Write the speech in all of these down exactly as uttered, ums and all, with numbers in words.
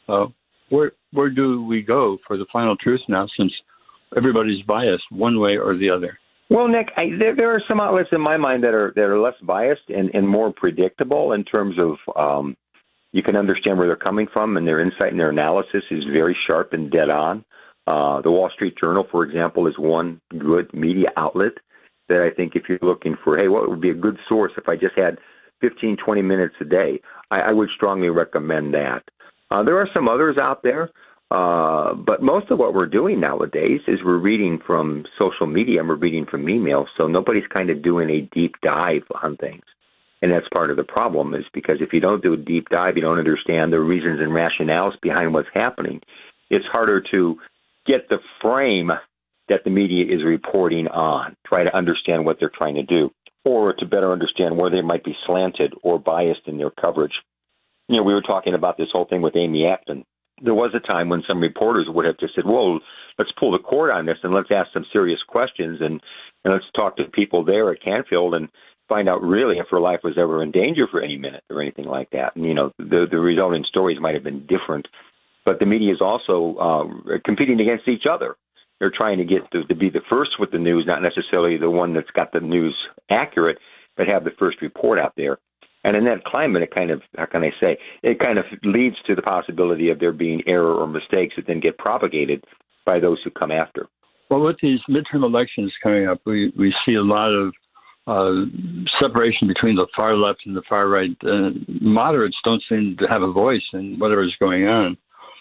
Uh, where where do we go for the final truth now, since everybody's biased one way or the other? Well, Nick, I, there, there are some outlets in my mind that are that are less biased and, and more predictable in terms of um, you can understand where they're coming from, and their insight and their analysis is very sharp and dead on. Uh, the Wall Street Journal, for example, is one good media outlet that I think if you're looking for, hey, what would be a good source if I just had fifteen, twenty minutes a day, I, I would strongly recommend that. Uh, there are some others out there, uh, but most of what we're doing nowadays is we're reading from social media and we're reading from emails, so nobody's kind of doing a deep dive on things. And that's part of the problem, is because if you don't do a deep dive, you don't understand the reasons and rationales behind what's happening, it's harder to get the frame that the media is reporting on, try to understand what they're trying to do, or to better understand where they might be slanted or biased in their coverage. You know, we were talking about this whole thing with Amy Acton. There was a time when some reporters would have just said, whoa, let's pull the cord on this and let's ask some serious questions and, and let's talk to people there at Canfield and find out really if her life was ever in danger for any minute or anything like that. And, you know, the, the resulting stories might have been different. But the media is also uh, competing against each other. They're trying to get to, to be the first with the news, not necessarily the one that's got the news accurate, but have the first report out there. And in that climate, it kind of, how can I say, it kind of leads to the possibility of there being error or mistakes that then get propagated by those who come after. Well, with these midterm elections coming up, we, we see a lot of uh, separation between the far left and the far right. Uh, moderates don't seem to have a voice in whatever is going on.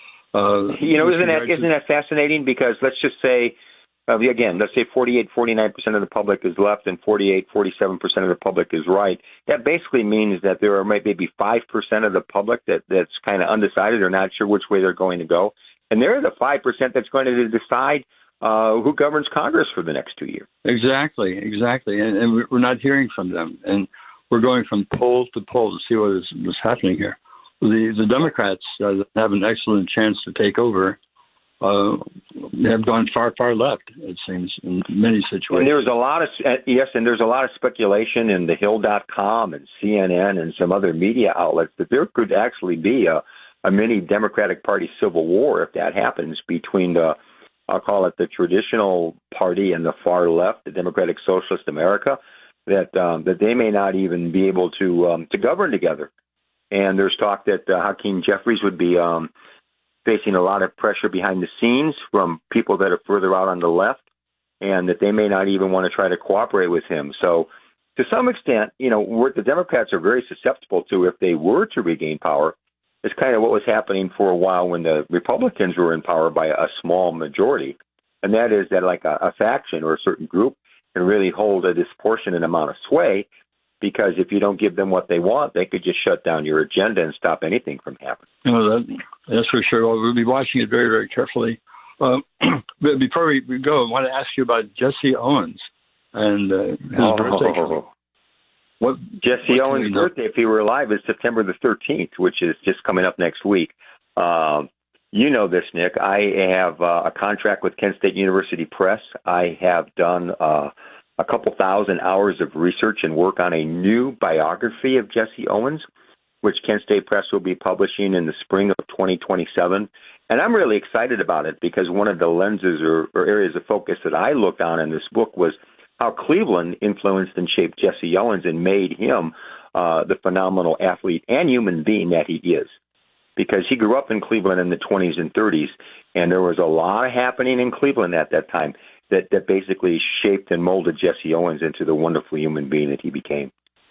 Uh, you know, isn't that, isn't that fascinating? Because let's just say, uh, again, let's say forty-eight, forty-nine percent of the public is left and forty-eight, forty-seven percent of the public is right. That basically means that there are maybe five percent of the public that, that's kind of undecided or not sure which way they're going to go. And they're the five percent that's going to decide uh, who governs Congress for the next two years. Exactly, exactly. And, and we're not hearing from them. And we're going from poll to poll to see what is what's happening here. The the Democrats uh, have an excellent chance to take over. Uh, they have gone far, far left, it seems, in many situations. And there's a lot of yes, and there's a lot of speculation in the Hill dot com and C N N and some other media outlets that there could actually be a, a mini Democratic Party civil war if that happens between the, I'll call it the traditional party and the far left, the Democratic Socialist America, that um, that they may not even be able to um, to govern together. And there's talk that uh, Hakeem Jeffries would be um, facing a lot of pressure behind the scenes from people that are further out on the left, and that they may not even want to try to cooperate with him. So to some extent, you know, what the Democrats are very susceptible to if they were to regain power is kind of what was happening for a while when the Republicans were in power by a small majority. And that is that like a, a faction or a certain group can really hold a disproportionate amount of sway, because if you don't give them what they want, they could just shut down your agenda and stop anything from happening. You know, that, that's for sure. Well, we'll be watching it very, very carefully. Uh, but before we go, I want to ask you about Jesse Owens and uh, his oh, birthday. What, Jesse what Owens' birthday, if he were alive, is September the thirteenth, which is just coming up next week. Um, you know this, Nick. I have uh, a contract with Kent State University Press. I have done uh, a couple thousand hours of research and work on a new biography of Jesse Owens, which Kent State Press will be publishing in the spring of twenty twenty-seven. And I'm really excited about it because one of the lenses or, or areas of focus that I looked on in this book was how Cleveland influenced and shaped Jesse Owens and made him uh, the phenomenal athlete and human being that he is. Because he grew up in Cleveland in the twenties and thirties, and there was a lot happening in Cleveland at that time that, that basically shaped and molded Jesse Owens into the wonderful human being that he became.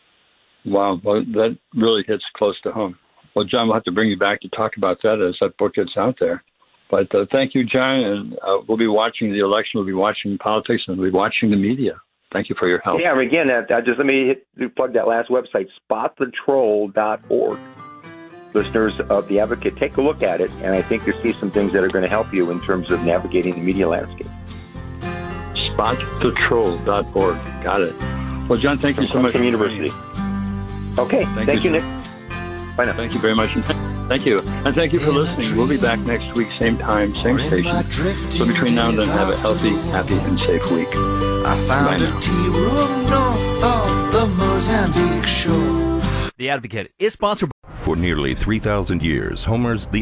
Wow, well, that really hits close to home. Well, John, we'll have to bring you back to talk about that as that book gets out there. But uh, thank you, John, and uh, we'll be watching the election, we'll be watching politics, and we'll be watching the media. Thank you for your help. Yeah, again, uh, just let me hit, plug that last website, spot the troll dot org. Listeners of The Advocate, take a look at it, and I think you'll see some things that are going to help you in terms of navigating the media landscape. spot the troll dot org. Got it. Well, John, thank you so much. From University. Okay, thank, thank you, you Nick. Bye now. Thank you very much. Thank you. And thank you for listening. We'll be back next week, same time, same station. So between now and then, have a healthy, happy, and safe week. I found a tea room north of the Mozambique shore. The Advocate is sponsored by... For nearly three thousand years, Homer's The